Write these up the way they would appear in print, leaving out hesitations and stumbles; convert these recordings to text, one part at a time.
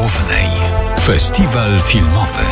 Głównej. Festiwal filmowy.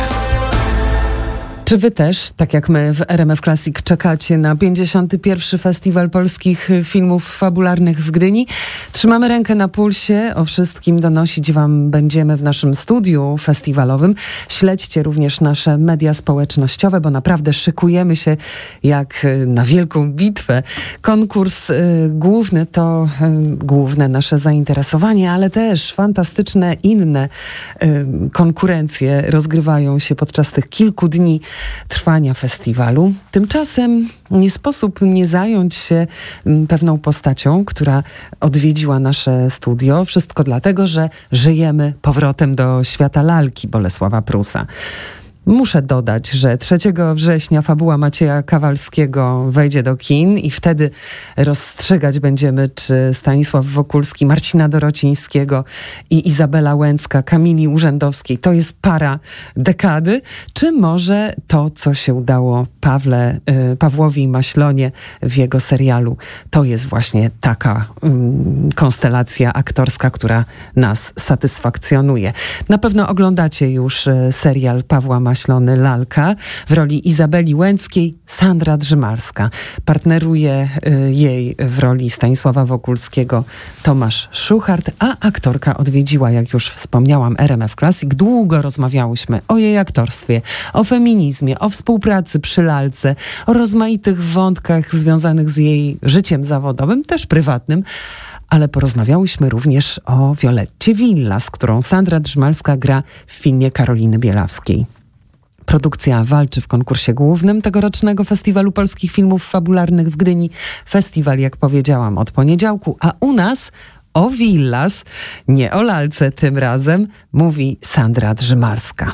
Czy wy też, tak jak my w RMF Classic, czekacie na 51. Festiwal Polskich Filmów Fabularnych w Gdyni? Trzymamy rękę na pulsie, o wszystkim donosić wam będziemy w naszym studiu festiwalowym. Śledźcie również nasze media społecznościowe, bo naprawdę szykujemy się jak na wielką bitwę. Konkurs główny to główne nasze zainteresowanie, ale też fantastyczne inne konkurencje rozgrywają się podczas tych kilku dni trwania festiwalu. Tymczasem nie sposób nie zająć się pewną postacią, która odwiedziła nasze studio. Wszystko dlatego, że żyjemy powrotem do świata lalki Bolesława Prusa. Muszę dodać, że 3 września fabuła Macieja Kawalskiego wejdzie do kin i wtedy rozstrzygać będziemy, czy Stanisław Wokulski, Marcina Dorocińskiego i Izabela Łęcka, Kamili Urzędowskiej to jest para dekady, czy może to, co się udało Pawłowi Maślonie w jego serialu, to jest właśnie taka konstelacja aktorska, która nas satysfakcjonuje. Na pewno oglądacie już serial Pawła Maślony Lalka. W roli Izabeli Łęckiej Sandra Drzymalska. Partneruje jej w roli Stanisława Wokulskiego Tomasz Szuchart, a aktorka odwiedziła, jak już wspomniałam, RMF Classic. Długo rozmawiałyśmy o jej aktorstwie, o feminizmie, o współpracy przy lalce, o rozmaitych wątkach związanych z jej życiem zawodowym, też prywatnym, ale porozmawiałyśmy również o Violetcie Villas, którą Sandra Drzymalska gra w filmie Karoliny Bielawskiej. Produkcja walczy w konkursie głównym tegorocznego Festiwalu Polskich Filmów Fabularnych w Gdyni. Festiwal, jak powiedziałam, od poniedziałku, a u nas o Villas, nie o lalce tym razem, mówi Sandra Drzymalska.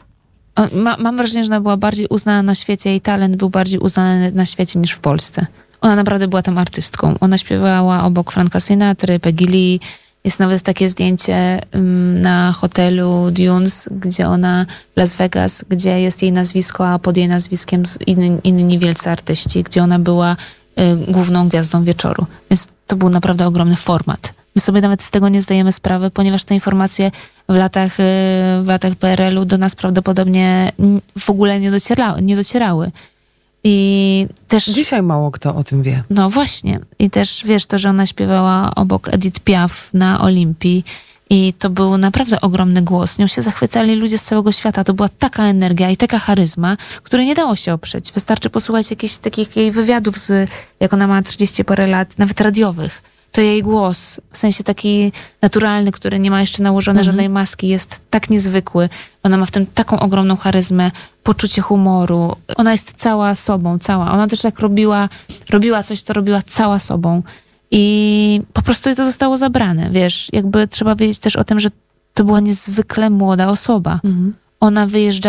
Mam wrażenie, że ona była bardziej uznana na świecie, jej talent był bardziej uznany na świecie niż w Polsce. Ona naprawdę była tam artystką. Ona śpiewała obok Franka Sinatry, Peggy Lee. Jest nawet takie zdjęcie na hotelu Dunes, gdzie ona, Las Vegas, gdzie jest jej nazwisko, a pod jej nazwiskiem inni wielcy artyści, gdzie ona była główną gwiazdą wieczoru. Więc to był naprawdę ogromny format. My sobie nawet z tego nie zdajemy sprawy, ponieważ te informacje w latach PRL-u do nas prawdopodobnie w ogóle nie docierały. I też dzisiaj mało kto o tym wie. No właśnie. I też wiesz to, że ona śpiewała obok Edith Piaf na Olimpii i to był naprawdę ogromny głos. Nią się zachwycali ludzie z całego świata. To była taka energia i taka charyzma, której nie dało się oprzeć. Wystarczy posłuchać jakichś takich jej wywiadów, jak ona ma 30 parę lat, nawet radiowych. To jej głos, w sensie taki naturalny, który nie ma jeszcze nałożone żadnej maski, jest tak niezwykły. Ona ma w tym taką ogromną charyzmę, poczucie humoru. Ona jest cała sobą, cała. Ona też jak robiła coś, to robiła cała sobą. I po prostu jej to zostało zabrane, wiesz. Jakby trzeba wiedzieć też o tym, że to była niezwykle młoda osoba. Ona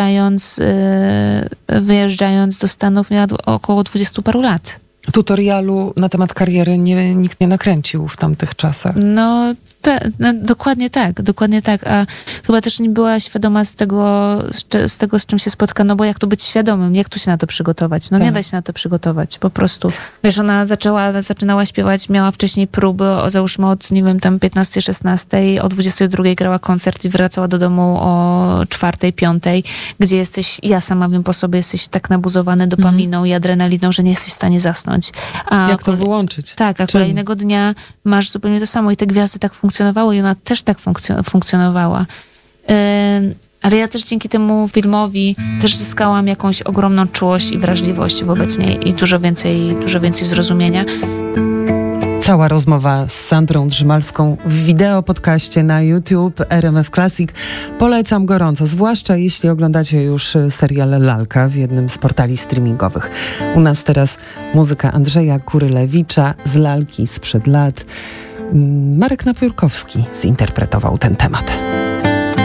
wyjeżdżając do Stanów miała około 20 paru lat. Tutorialu na temat kariery nikt nie nakręcił w tamtych czasach. No, dokładnie tak. A chyba też nie była świadoma z tego, z czym się spotka, no bo jak to być świadomym, jak tu się na to przygotować? No tak. Nie da się na to przygotować, po prostu. Wiesz, ona zaczynała śpiewać, miała wcześniej próby, załóżmy od, nie wiem, tam 15-16, o 22 grała koncert i wracała do domu o 4-5, gdzie ja sama wiem po sobie, jesteś tak nabuzowany dopaminą i adrenaliną, że nie jesteś w stanie zasnąć. Jak to wyłączyć? Tak, a kolejnego dnia masz zupełnie to samo i te gwiazdy tak funkcjonowały i ona też tak funkcjonowała. Ale ja też dzięki temu filmowi też zyskałam jakąś ogromną czułość i wrażliwość wobec niej i dużo więcej zrozumienia. Cała rozmowa z Sandrą Drzymalską w wideo podcaście na YouTube RMF Classic. Polecam gorąco, zwłaszcza jeśli oglądacie już serial Lalka w jednym z portali streamingowych. U nas teraz muzyka Andrzeja Kurylewicza z Lalki sprzed lat. Marek Napiórkowski zinterpretował ten temat.